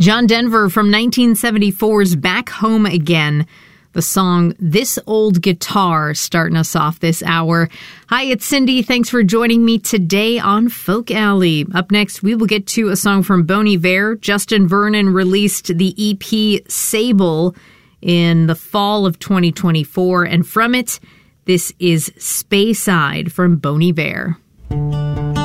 John Denver from 1974's Back Home Again. The song This Old Guitar starting us off this hour. Hi, it's Cindy. Thanks for joining me today on Folk Alley. Up next, we will get to a song from Bon Iver. Justin Vernon released the EP Sable in the fall of 2024, and from it, this is Speyside from Bon Iver.